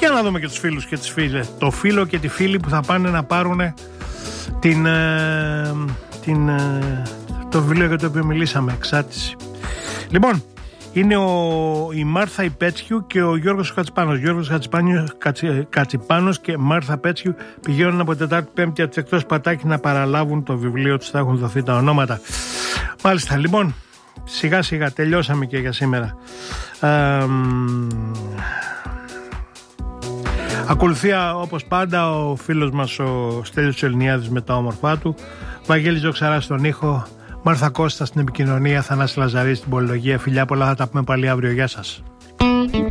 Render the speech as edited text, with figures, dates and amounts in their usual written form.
Για να δούμε και τους φίλους και τις φίλες. Το φίλο και τη φίλη που θα πάνε να πάρουν το βιβλίο για το οποίο μιλήσαμε, Εξάτηση. Λοιπόν, είναι η Μάρθα Υπέτσιου και ο Γιώργος Κατσιπάνος. Γιώργος Κατσιπάνος και Μάρθα Πέτσιου πηγαίνουν από Τετάρτη Πέμπτη από τις εκτός Πατάκη να παραλάβουν το βιβλίο τους. Θα έχουν δοθεί τα ονόματα. Μάλιστα, λοιπόν, σιγά σιγά τελειώσαμε και για σήμερα. Ακολουθεί όπως πάντα ο φίλος μας ο Στέλιος Ελληνιάδης με τα όμορφά του, Βαγγέλης Ζωξαράς στον ήχο, Μάρθα Κώστα στην επικοινωνία, Θανάση Λαζαρή στην πολυλογία. Φιλιά πολλά, θα τα πούμε πάλι αύριο. Γεια σας.